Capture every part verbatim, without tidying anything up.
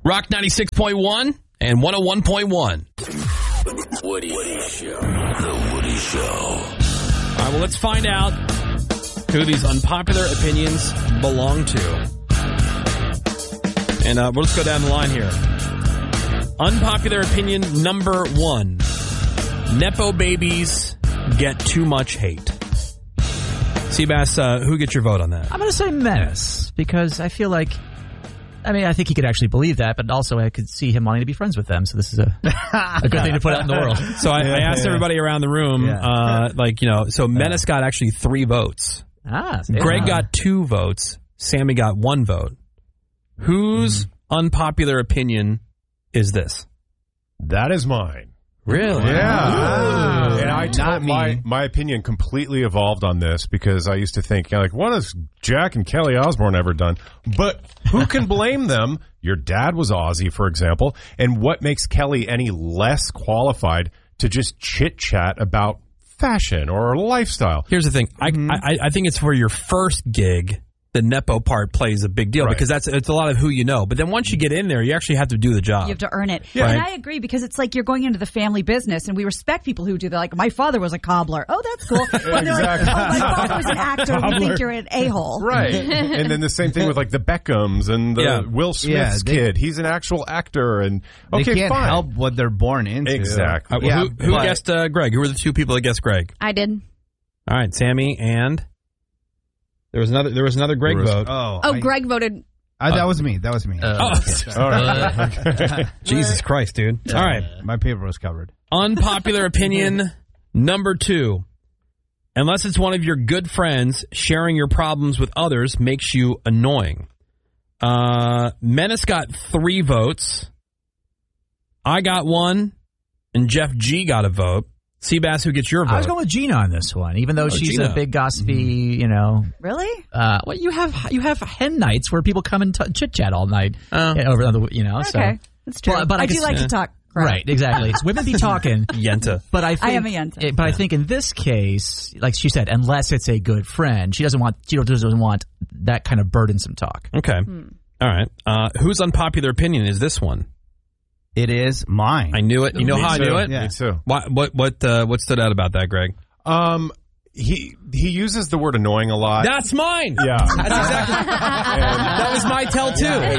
Rock ninety-six point one and one oh one point one. The Woody, Woody Show. The Woody Show. All right, well, let's find out who these unpopular opinions belong to. And uh, we'll just go down the line here. Unpopular opinion number one. Nepo babies get too much hate. Seabass, uh, who gets your vote on that? I'm going to say Menace, because I feel like, I mean, I think he could actually believe that, but also I could see him wanting to be friends with them, so this is a, a good thing to put out in the world. So I, I asked everybody around the room, Yeah. uh, like, you know, so Menace got actually three votes. Ah, Greg yeah. got two votes. Sammy got one vote. Whose unpopular opinion is this? That is mine. Really? Yeah. Ooh. And I Not told me. my, my opinion completely evolved on this because I used to think, you know, like, what has Jack and Kelly Osbourne ever done? But who can blame them? Your dad was Ozzy, for example. And what makes Kelly any less qualified to just chit-chat about fashion or lifestyle? Here's the thing. I, I I think it's for your first gig. The Nepo part plays a big deal Right. because that's it's a lot of who you know. But then once you get in there, you actually have to do the job. You have to earn it. Yeah. And Right. I agree because it's like you're going into the family business and we respect people who do that. Like, my father was a cobbler. Oh, that's cool. And they're like, Exactly. oh, my father was an actor. We think you're an a-hole. Right. And then the same thing with, like, the Beckhams and the Yeah. Will Smith's Yeah, they- kid. He's an actual actor. And, They okay, can't fine. help what they're born into. Exactly. All right, well, Yeah, who who but- guessed uh, Greg? Who were the two people that guessed Greg? I did. All right, Sammy and there was another there was another Greg There was- vote. Oh, Oh, I- Greg voted. Uh, that was me. That was me. Oh, All right. Jesus Christ, dude! All right, My paper was covered. unpopular opinion number two. Unless it's one of your good friends, sharing your problems with others makes you annoying. Uh, Menace got three votes. I got one, and Jeff G got a vote. Seabass, who gets your vote? I was going with Gina on this one, even though Oh, she's Gina. a big gossipy, you know. Really? Uh, well, you have you have hen nights where people come and t- chit chat all night Oh. yeah, over the you know. So. Okay. That's true. Well, but I I, do guess- like yeah. to talk crap. Right, exactly. It's women be talking, Yenta. but I think, I am a Yenta. it- but I think in this case, like she said, unless it's a good friend, she doesn't want she doesn't want that kind of burdensome talk. Okay. All right. Uh, whose unpopular opinion is this one? It is mine. I knew it. You know Me how I too. knew it? Yeah. Me too. What what what uh, what stood out about that, Greg? Um, he he uses the word annoying a lot. That's mine. yeah. That's exactly. That was my tell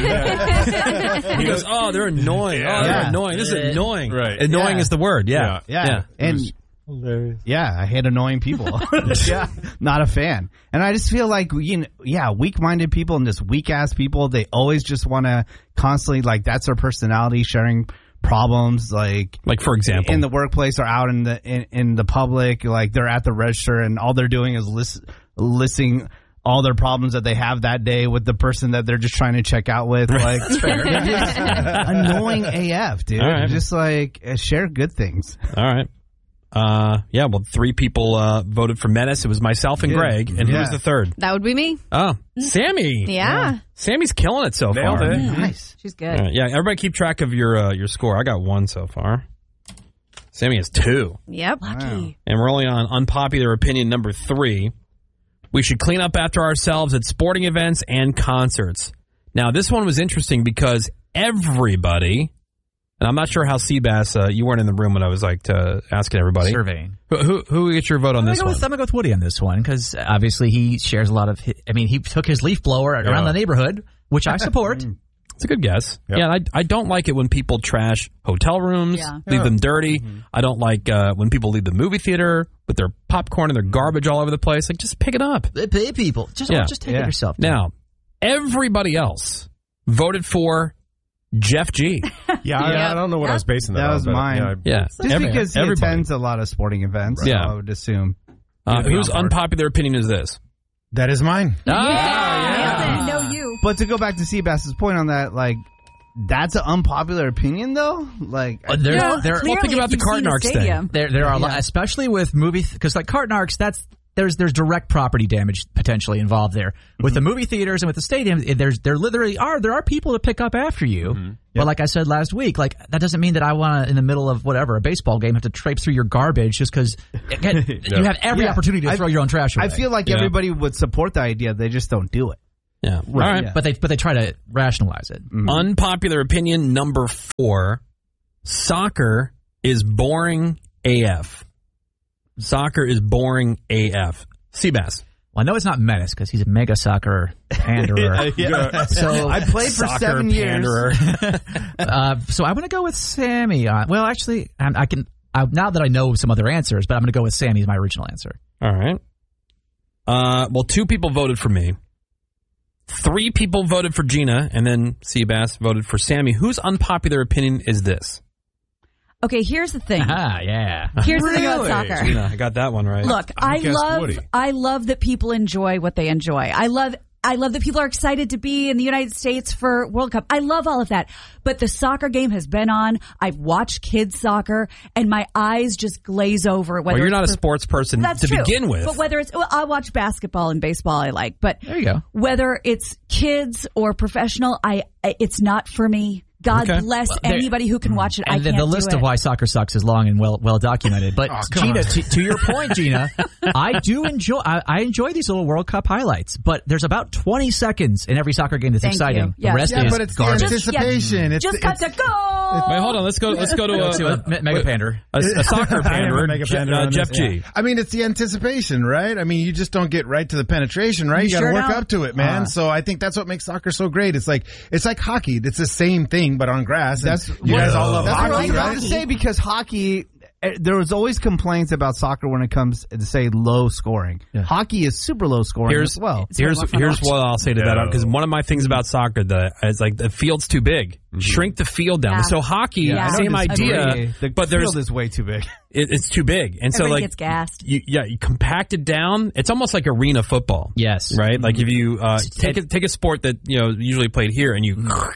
too. He goes, "Oh, they're annoying. Oh, they're Yeah. annoying. This is annoying. Right. Annoying Yeah. is the word. Yeah. Yeah. And yeah, I hate annoying people. yeah. Not a fan. And I just feel like, you know, yeah, weak-minded people and just weak-ass people, they always just want to constantly, like, that's their personality, sharing problems, like, Like for example, in the workplace or out in the in, in the public, like they're at the register and all they're doing is list, listing all their problems that they have that day with the person that they're just trying to check out with. Like, they're just annoying A F, dude. All right. Just like uh, share good things. all right. Uh, yeah. Well, three people uh, voted for Menace. It was myself and Yeah. Greg, and who Yeah. was the third? That would be me. Oh, Sammy. Yeah. Sammy's killing it so Nailed far. it. Nice. She's All good. right, yeah, everybody keep track of your uh, your score. I got one so far. Sammy has two. Yep. Lucky. And we're only on unpopular opinion number three. We should clean up after ourselves at sporting events and concerts. Now, this one was interesting because everybody, and I'm not sure how Seabass, uh, you weren't in the room when I was like uh, asking everybody. Surveying. Who, who, who gets your vote on I'm this gonna, go one? with, I'm gonna go with Woody on this one because obviously he shares a lot of. His, I mean, he took his leaf blower around the neighborhood, which I support. It's a good guess. Yep. Yeah, I, I don't like it when people trash hotel rooms, Yeah. leave Yeah. them dirty. I don't like uh, when people leave the movie theater with their popcorn and their garbage all over the place. Like, just pick it up. They pay people. Just Yeah. just take Yeah. it yourself. Now, everybody else voted for Jeff G. Yeah, I, I don't know what I was basing that, That on. was but, mine. Yeah, I- Yeah, Just Every- because he everybody. attends a lot of sporting events, Yeah. so I would assume. Uh, He'd be whose on board. unpopular opinion is this? That is mine. Ah, I know you. But to go back to Seabass's point on that, like, that's an unpopular opinion, though. Like, Uh, there's, No, there, clearly, well, think about if the you've seen Cardinarks thing. stadium. there, there are a lot, Yeah. especially with movie because like Cardinarks, that's there's there's direct property damage potentially involved there. With the movie theaters and with the stadium, it- there's there literally are there are people to pick up after you. But like I said last week, like that doesn't mean that I want to in the middle of whatever a baseball game have to traipse through your garbage just because you have every Yeah. opportunity to I- throw your own trash away. I feel like Yeah. everybody would support the idea. They just don't do it. Yeah. Right. All right. Yeah. But they but they try to rationalize it. Mm-hmm. Unpopular opinion number four: soccer is boring A F. Soccer is boring A F. Seabass. Well, I know it's not Menace because he's a mega soccer panderer. yeah. So I played for Soccer seven panderer. years. uh, so I'm going to go with Sammy. Uh, well, actually, I, I can I, now that I know some other answers, but I'm going to go with Sammy as my original answer. All right. Uh, well, two people voted for me. Three people voted for Gina, and then Seabass voted for Sammy. Whose unpopular opinion is this? Okay, here's the thing. Ah, yeah. Here's the thing about Really? soccer. Gina, I got that one right. Look, I I guessed love Woody. I love that people enjoy what they enjoy. I love I love that people are excited to be in the United States for World Cup. I love all of that. But the soccer game has been on. I've watched kids soccer and my eyes just glaze over. Whether well, you're it's not a for- sports person That's to true. begin with. But whether it's well, I watch basketball and baseball I like, but There you go. whether it's kids or professional, I it's not for me. God Okay. bless Well, there- anybody who can watch it. I And the, can't the do list it. of why soccer sucks is long and well well documented. But Oh, come Gina, on. to, to your point, Gina, I do enjoy I, I enjoy these little World Cup highlights. But there's about twenty seconds in every soccer game that's Thank exciting. you. Yes. The rest Yeah, is but it's garbage. the Just- yeah, anticipation. It's, Just got it's, to go. Wait, hold on. Let's go. Let's go to Let's a, see what Me- Mega Pander. a, a soccer I am a panderer, mega Je- pander uh, on Jeff this, G. yeah. I mean, it's the anticipation, right? I mean, you just don't get right to the penetration, right? You, You got to sure work don't. up to it, man. Uh. so I think that's what makes soccer so great. It's like it's like hockey. It's the same thing, but on grass. And That's you guys all love That's what I hockey, was about right? to say because hockey. eh, There was always complaints about soccer when it comes to say low scoring. Hockey is super low scoring Here's as well. here's here's what I'll say to that No. because one of my things about soccer that is like the field's too big. Shrink the field down. Yeah. So hockey, Yeah. same I idea, Agree. The but there's field is way too big. it, it's too big, and so Everybody like gets gassed. You, yeah, you compact it down. It's almost like arena football. Yes. Right, like if you uh, take a, take a sport that you know usually played here, and you,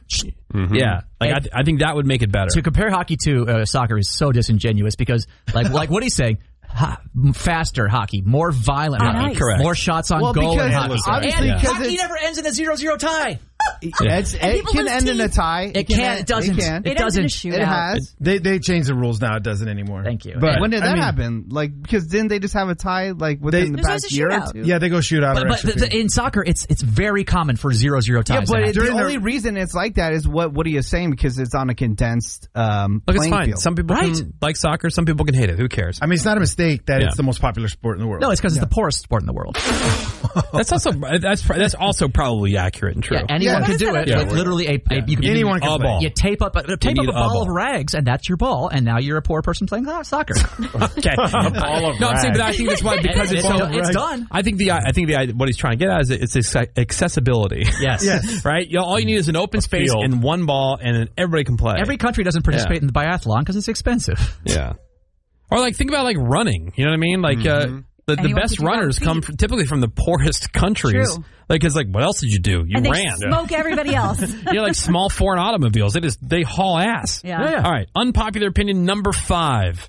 yeah, like I, th- I think that would make it better. To compare hockey to uh, soccer is so disingenuous because, like, like what he's saying, ha, faster hockey, more violent On hockey, ice. Correct. more shots on Well, goal in because hockey. obviously And because hockey it's- never ends in a zero zero tie. It's, it people can lose end in a teeth. tie. It can't. It doesn't. It can. It It ends in a doesn't. shootout. It has. They they changed the rules now. It doesn't anymore. Thank you. But When did I that mean, happen? Like, because didn't they just have a tie like within the There's past always a year or shootout. two? Yeah, they go shoot out But, or but extra the, the, field. in soccer, it's it's very common for zero zero Yeah, ties. but to it, happen. the During the- only reason it's like that is what Woody is saying because it's on a condensed um, Look, it's playing fine. field. Some people Right. can like soccer. Some people can hate it. Who cares? I mean, it's not a mistake that Yeah. it's the most popular sport in the world. no, it's because it's the poorest sport in the world. That's also that's that's also probably accurate and true. Yeah, anyone Yeah, can that do is it. kinda With true. literally a, a you can Anyone a can play. ball. You tape up a, tape need up a a ball ball. of rags, and that's your ball. And now you're a poor person playing so- soccer. Okay. Ball of no, I'm saying, rags. but I think that's why because it's it's, so it's done. I think the I think the what he's trying to get at is it's acce- accessibility. Yes. Yes. Right? You know, all you need is an open space field. and one ball, and then everybody can play. Every country doesn't participate Yeah. in the biathlon because it's expensive. yeah. Or like think about like running. You know what I mean? Like uh, the, the Anyone best can do that runners with come feet. from, typically from the poorest countries. True. Like, because like what else did you do? You and they ran. smoke everybody else. You know, like small foreign automobiles. They just they haul ass. Yeah. Yeah, yeah. All right. Unpopular opinion number five: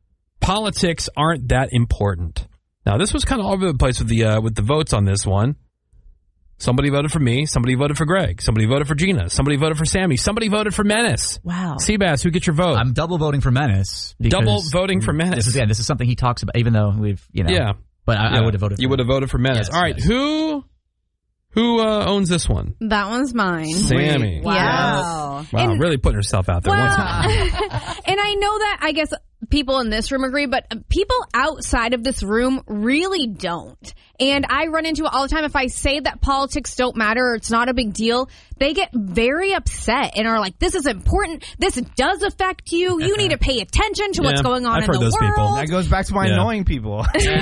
politics aren't that important. Now, this was kind of all over the place with the uh, with the votes on this one. Somebody voted for me. Somebody voted for Greg. Somebody voted for Gina. Somebody voted for Sammy. Somebody voted for Menace. Wow. Seabass, who gets your vote? I'm double voting for Menace. because Double voting for Menace. This is, yeah, this is something he talks about, even though we've, you know. Yeah. But I, Yeah. I would have voted for You would have voted for Menace. Yes, All right. yes. Who who uh, owns this one? That one's mine. Sammy. Wow. Wow, And- really putting herself out there. Well, once again. and I know that I guess people in this room agree, but people outside of this room really don't. And I run into it all the time. If I say that politics don't matter or it's not a big deal, they get very upset and are like, this is important. This does affect you. You need to pay attention to what's Yeah, going on I've in heard the those world. people. That goes back to my Yeah. annoying people.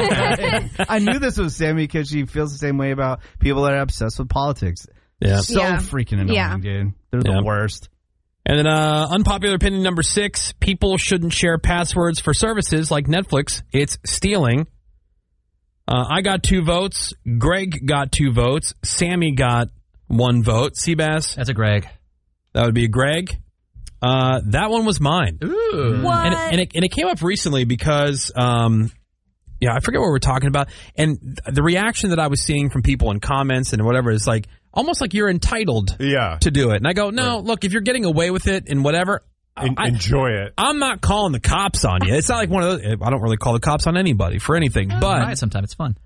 I knew this was Sammy because she feels the same way about people that are obsessed with politics. Yeah. So Yeah. freaking annoying, Yeah. dude. They're Yeah. the worst. And then uh, unpopular opinion number six, people shouldn't share passwords for services like Netflix. It's stealing. Uh, I got two votes. Greg got two votes. Sammy got one vote. Seabass, That's a Greg. that would be a Greg. Uh, that one was mine. Ooh. What? And it, and, it, and it came up recently because, um, yeah, I forget what we're talking about. And th- the reaction that I was seeing from people in comments and whatever is like, almost like you're entitled Yeah. to do it. And I go, no, look, if you're getting away with it and whatever, En- I, enjoy it. I'm not calling the cops on you. It's not like one of those. I don't really call the cops on anybody for anything. But Right, sometimes it's fun.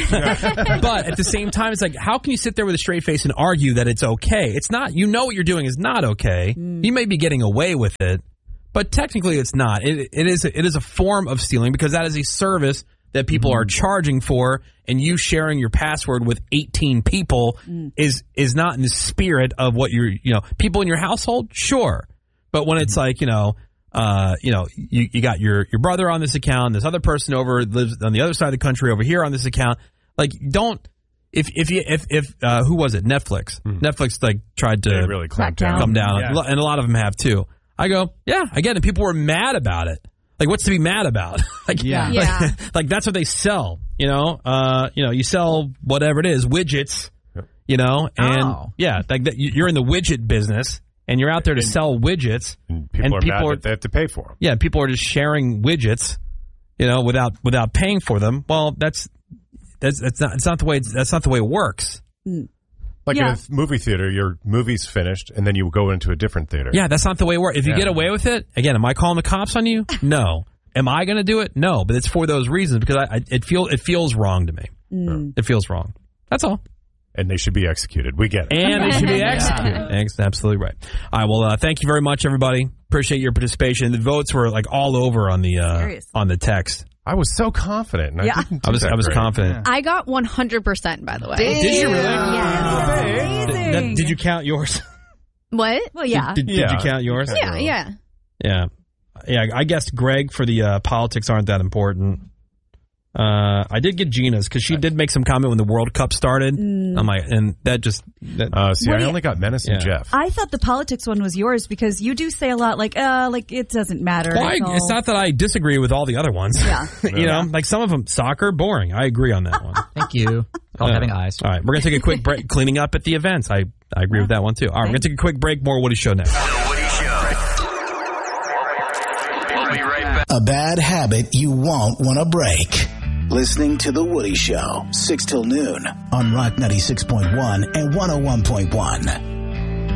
but at the same time, it's like, how can you sit there with a straight face and argue that it's okay? It's not. You know what you're doing is not okay. Mm. You may be getting away with it, but technically it's not. It, it is. It is a form of stealing because that is a service that people mm. are charging for, and you sharing your password with eighteen people mm. is is not in the spirit of what you're. You know, people in your household, sure, but when it's like, you know. Uh, you know, you, you got your, your brother on this account, this other person over lives on the other side of the country over here on this account. Like, don't, if, if you, if, if, uh, who was it? Netflix. Mm. Netflix, like, tried to they really clamp down. come down. Yeah. And a lot of them have too. I go, yeah, I get it. People were mad about it. Like, what's to be mad about? like, Yeah. Like, Yeah. like, that's what they sell, you know? Uh, you know, you sell whatever it is, widgets, you know? And, Oh. yeah, like, that, you're in the widget business. And you're out there to and, sell widgets, and people and are people mad are, that they have to pay for them. yeah, people are just sharing widgets, you know, without without paying for them. Well, that's that's that's not it's not the way it's, that's not the way it works. Like Yeah. in a movie theater, your movie's finished, and then you go into a different theater. Yeah, that's not the way it works. If you Yeah. get away with it, again, am I calling the cops on you? No. Am I going to do it? No. But it's for those reasons because I, I it feel it feels wrong to me. Mm. It feels wrong. That's all. And they should be executed. We get it. And they should be executed. Ex- Absolutely right. All right. Well, uh, thank you very much, everybody. Appreciate your participation. The votes were like all over on the uh, Serious. on the text. I was so confident. And Yeah. I, didn't I do was that I was great. confident. I got one hundred percent, by the way. Did you really? Yeah. Did, Amazing. that- did you count yours? What? Well, yeah. Did, did Yeah. you count yours? Yeah, yeah. Yeah. Yeah, I guessed Greg for the uh, politics aren't that important. Uh, I did get Gina's because she did make some comment when the World Cup started. I'm like, and that just that, Uh, see, What I do you- only got Menace and Yeah. Jeff. I thought the politics one was yours because you do say a lot like, uh, like it doesn't matter. well, I, all- it's not that I disagree with all the other ones. Yeah. you know, like some of them, soccer, boring. I agree on that one. Thank you. It's called Yeah. having eyes. All right, we're gonna take a quick break, cleaning up at the events. I I agree with that one too. All right, we're gonna take a quick break. More Woody Show next. The Woody Show. We'll be right back. A bad habit you won't want to break. Listening to The Woody Show, six till noon on Rock ninety-six point one and one oh one point one.